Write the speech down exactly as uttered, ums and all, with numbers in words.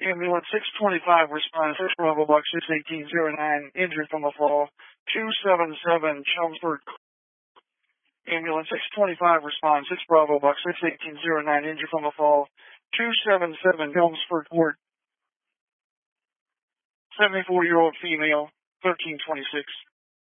Ambulance six twenty-five responds to Bravo Box six eighteen oh nine, injured from a fall. two seven seven, Chelmsford. Ambulance six twenty-five responds six Bravo Box six eighteen oh nine, injured from a fall. two seven seven, Chelmsford Court. seventy-four-year-old female, thirteen twenty-six.